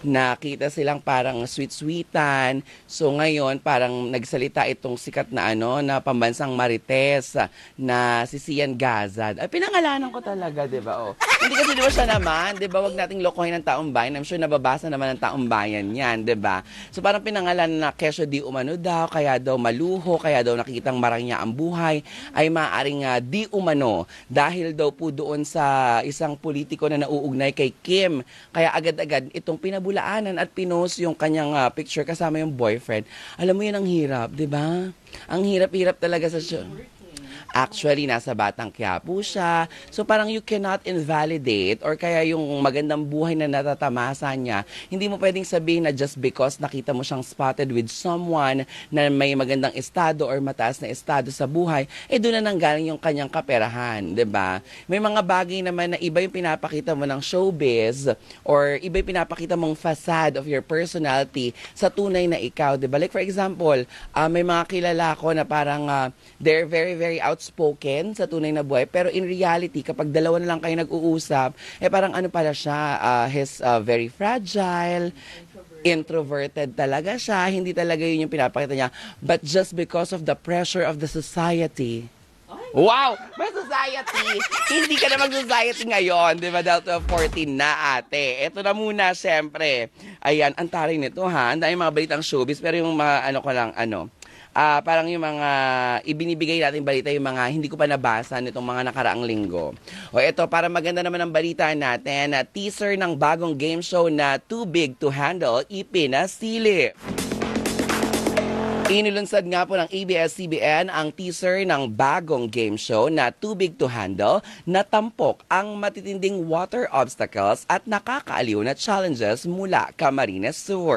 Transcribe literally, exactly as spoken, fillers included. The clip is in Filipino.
nakita silang parang sweet-sweetan. So ngayon, parang nagsalita itong sikat na ano, na pambansang Marites ah, na si Sian Gazad. Ay, pinangalanan ko talaga, di ba? Oh. Hindi kasi di ba siya naman, di ba? Wag nating lokohin ng taong bayan. I'm sure nababasa naman ng taong bayan yan, di ba? So parang pinangalanan na kesyo di umano daw, kaya daw maluho, kaya daw nakikitang marangya ang buhay, ay maaaring uh, di umano dahil daw po doon sa isang politiko na nauugnay kay Kim. Kaya agad-agad itong pinabulaanan at pinost yung kanyang uh, picture kasama yung boyfriend. Alam mo yun ang hirap, di ba? Ang hirap-hirap talaga sa show. Actually, nasa Batang Quiapo siya. So parang you cannot invalidate or kaya yung magandang buhay na natatamasa niya, hindi mo pwedeng sabihin na just because nakita mo siyang spotted with someone na may magandang estado or mataas na estado sa buhay, eh doon na nanggaling yung kanyang kaperahan, 'di ba? May mga bagay naman na iba yung pinapakita mo ng showbiz or iba yung pinapakita mong facade of your personality sa tunay na ikaw, 'di ba? Like for example, uh, may mga kilala ko na parang uh, they're very very outspoken sa tunay na buhay, pero in reality kapag dalawa na lang kayo nag-uusap, eh parang ano pala siya, uh, he's uh, very fragile, introverted talaga siya, hindi talaga yun yung pinapakita niya, but just because of the pressure of the society. Wow! May society! Hindi ka na mag-society ngayon, di ba? Dahil twelve fourteen na, ate. Ito na muna, siyempre. Ayan, ang taray nito, ha? Ang dahil mga balitang showbiz, pero yung mga, ano ko lang, ano, Uh, parang yung mga ibinibigay natin balita, yung mga hindi ko pa nabasa nitong mga nakaraang linggo. O ito, para maganda naman ang balita natin, na teaser ng bagong game show na Too Big to Handle, ipinasili. Inilunsad nga po ng A B S C B N ang teaser ng bagong game show na Too Big to Handle na tampok ang matitinding water obstacles at nakakaaliw na challenges mula Camarines Sur.